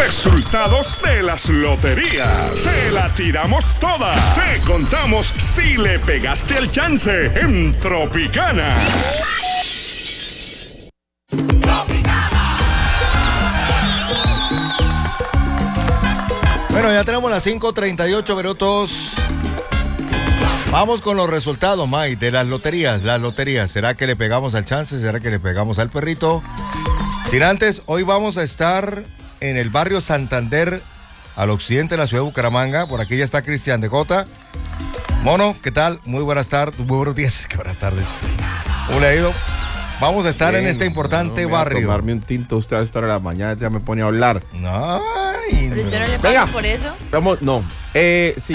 Resultados de las loterías. Te la tiramos toda. Te contamos si le pegaste el chance en Tropicana. Bueno, ya tenemos las 5:38 minutos. Vamos con los resultados, May, de las loterías. Las loterías, ¿será que le pegamos al chance? ¿Será que le pegamos al perrito? Sin antes, hoy vamos a estar en el barrio Santander, al occidente de la ciudad de Bucaramanga. Por aquí ya está Cristian de Jota. Mono, ¿qué tal? Muy buenas tardes, muy buenos días. Qué buenas tardes. ¿Cómo le ha ido? Vamos a estar en este importante barrio. A tomarme un tinto usted a esta hora de la mañana, ya me pone a hablar. Ay, ¿Pero usted no le paga por eso? Vamos, no. Sí.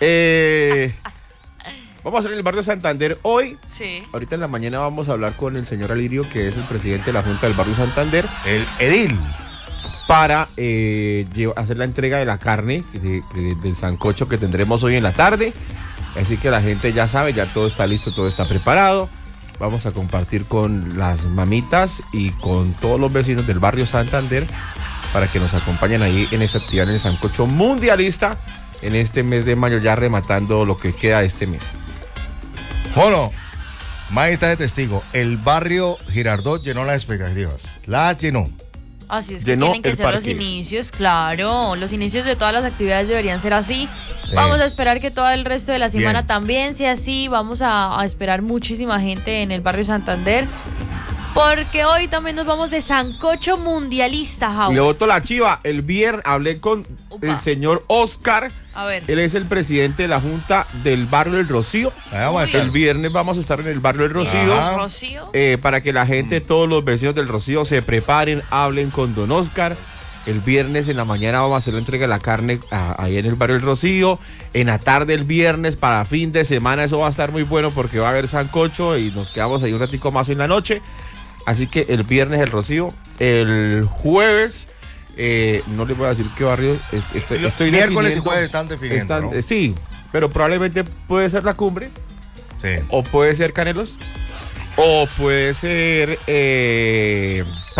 Vamos a hacer en el barrio Santander hoy. Sí. Ahorita en la mañana vamos a hablar con el señor Alirio, que es el presidente de la Junta del barrio Santander. El edil. Para hacer la entrega de la carne del sancocho que tendremos hoy en la tarde. Así que la gente ya sabe, ya todo está listo, todo está preparado. Vamos a compartir con las mamitas y con todos los vecinos del barrio Santander para que nos acompañen ahí en esta actividad en el sancocho mundialista en este mes de mayo, ya rematando lo que queda de este mes. Bueno, May está de testigo. El barrio Girardot llenó las expectativas. Las llenó. Así es que Llenó tienen que el ser los parque. inicios, claro. Los inicios de todas las actividades deberían ser así. Vamos a esperar que todo el resto de la semana Bien. también sea así. Vamos a esperar muchísima gente en el barrio Santander. Porque hoy también nos vamos de sancocho mundialista, Jau. Le voto la chiva. El viernes hablé con el señor Oscar. A ver. Él es el presidente de la Junta del barrio del Rocío. Vamos a estar. El viernes vamos a estar en el barrio del Rocío. Ajá. Rocío. Para que la gente, todos los vecinos del Rocío se preparen, hablen con don Oscar. El viernes en la mañana vamos a hacer la entrega de la carne ahí en el barrio del Rocío. En la tarde el viernes, para fin de semana, eso va a estar muy bueno porque va a haber sancocho y nos quedamos ahí un ratico más en la noche. Así que el viernes el Rocío. El jueves, no les voy a decir qué barrio estoy miércoles y definiendo. jueves están definiendo, ¿no? Sí, pero probablemente puede ser La Cumbre. Sí. O puede ser Canelos. O puede ser